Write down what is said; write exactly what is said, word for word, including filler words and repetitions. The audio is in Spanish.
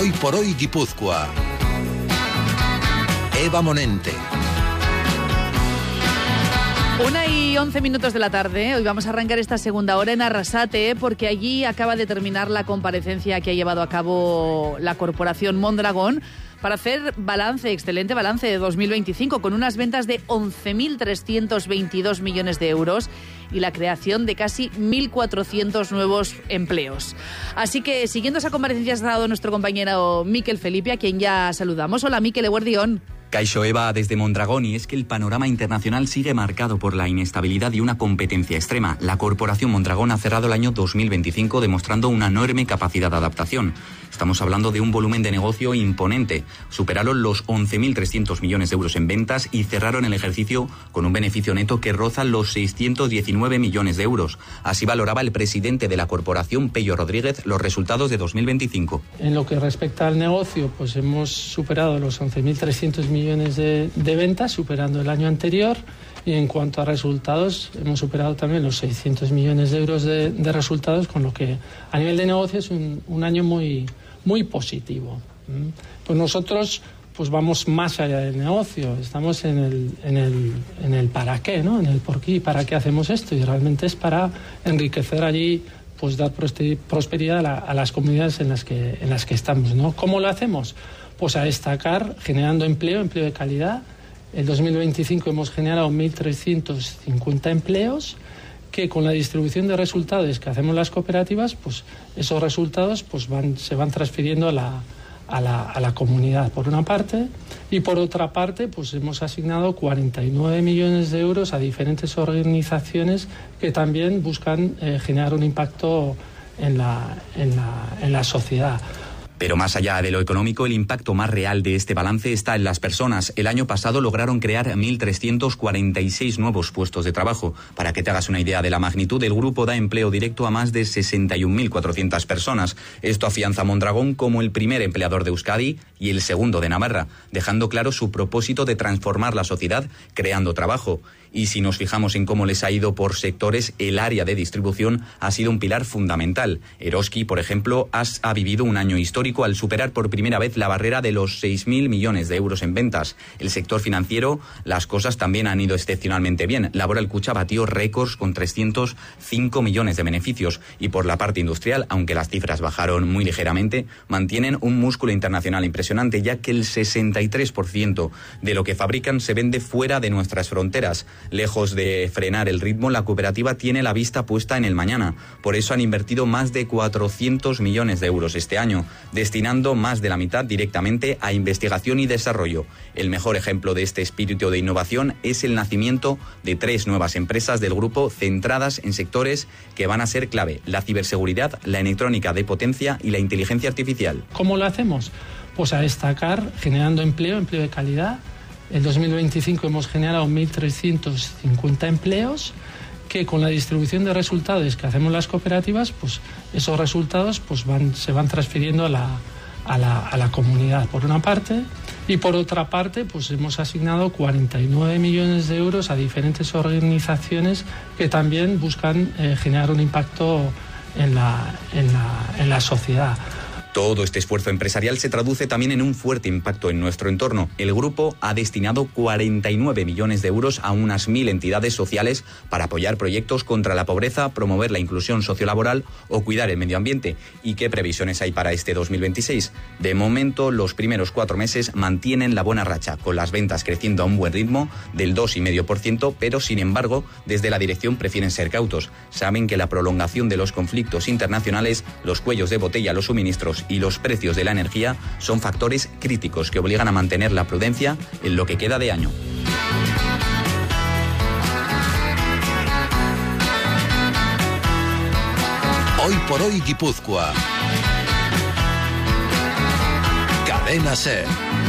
Hoy por hoy Guipúzcoa. Eva Monente. Una y once minutos de la tarde. Hoy vamos a arrancar esta segunda hora en Arrasate, porque allí acaba de terminar la comparecencia que ha llevado a cabo la Corporación Mondragón para hacer balance, excelente balance de dos mil veinticinco, con unas ventas de once mil trescientos veintidós millones de euros y la creación de casi mil cuatrocientos nuevos empleos. Así que, siguiendo esa comparecencia, ha estado nuestro compañero Miquel Felipe, a quien ya saludamos. Hola, Miquel, eguerdión. Kaixo, Eva, desde Mondragón, y es que el panorama internacional sigue marcado por la inestabilidad y una competencia extrema. La Corporación Mondragón ha cerrado el año dos mil veinticinco demostrando una enorme capacidad de adaptación. Estamos hablando de un volumen de negocio imponente. Superaron los once mil trescientos millones de euros en ventas y cerraron el ejercicio con un beneficio neto que roza los seiscientos diecinueve millones de euros. Así valoraba el presidente de la corporación, Pello Rodríguez, los resultados de dos mil veinticinco. En lo que respecta al negocio, pues hemos superado los once mil trescientos millones de, de ventas, superando el año anterior. Y en cuanto a resultados, hemos superado también los seiscientos millones de euros de, de resultados, con lo que a nivel de negocio es un, un año muy, muy positivo. Pues nosotros pues vamos más allá del negocio, estamos en el, en el, en el para qué, ¿no? En el por qué y para qué hacemos esto, y realmente es para enriquecer allí, pues dar prosperidad a, la, a las comunidades en las que, en las que estamos, ¿no? ¿Cómo lo hacemos? Pues a destacar generando empleo, empleo de calidad. En dos mil veinticinco hemos generado mil trescientos cincuenta empleos, que con la distribución de resultados que hacemos las cooperativas, pues esos resultados pues van, se van transfiriendo a la, a, la, a la comunidad, por una parte, y por otra parte pues hemos asignado cuarenta y nueve millones de euros a diferentes organizaciones que también buscan eh, generar un impacto en la, en la, en la sociedad. Pero más allá de lo económico, el impacto más real de este balance está en las personas. El año pasado lograron crear mil trescientos cuarenta y seis nuevos puestos de trabajo. Para que te hagas una idea de la magnitud, el grupo da empleo directo a más de sesenta y un mil cuatrocientas personas. Esto afianza a Mondragón como el primer empleador de Euskadi y el segundo de Navarra, dejando claro su propósito de transformar la sociedad creando trabajo. Y si nos fijamos en cómo les ha ido por sectores, el área de distribución ha sido un pilar fundamental. Eroski, por ejemplo, ha, ha vivido un año histórico al superar por primera vez la barrera de los seis mil millones de euros en ventas. El sector financiero, las cosas también han ido excepcionalmente bien. Laboral Kutxa batió récords con trescientos cinco millones de beneficios. Y por la parte industrial, aunque las cifras bajaron muy ligeramente, mantienen un músculo internacional impresionante, ya que el sesenta y tres por ciento de lo que fabrican se vende fuera de nuestras fronteras. Lejos de frenar el ritmo, la cooperativa tiene la vista puesta en el mañana. Por eso han invertido más de cuatrocientos millones de euros este año, destinando más de la mitad directamente a investigación y desarrollo. El mejor ejemplo de este espíritu de innovación es el nacimiento de tres nuevas empresas del grupo centradas en sectores que van a ser clave: la ciberseguridad, la electrónica de potencia y la inteligencia artificial. ¿Cómo lo hacemos? Pues a destacar generando empleo, empleo de calidad. En dos mil veinticinco hemos generado mil trescientos cincuenta empleos, que con la distribución de resultados que hacemos las cooperativas, pues esos resultados pues van, se van transfiriendo a la, a, la, a la comunidad, por una parte, y por otra parte pues hemos asignado cuarenta y nueve millones de euros a diferentes organizaciones que también buscan eh, generar un impacto en la, en la, en la sociedad. Todo este esfuerzo empresarial se traduce también en un fuerte impacto en nuestro entorno. El grupo ha destinado cuarenta y nueve millones de euros a unas mil entidades sociales para apoyar proyectos contra la pobreza, promover la inclusión sociolaboral o cuidar el medio ambiente. ¿Y qué previsiones hay para este dos mil veintiséis? De momento, los primeros cuatro meses mantienen la buena racha, con las ventas creciendo a un buen ritmo del dos coma cinco por ciento, pero sin embargo, desde la dirección prefieren ser cautos. Saben que la prolongación de los conflictos internacionales, los cuellos de botella, los suministros y los precios de la energía son factores críticos que obligan a mantener la prudencia en lo que queda de año. Hoy por hoy Guipúzcoa. Cadena SER.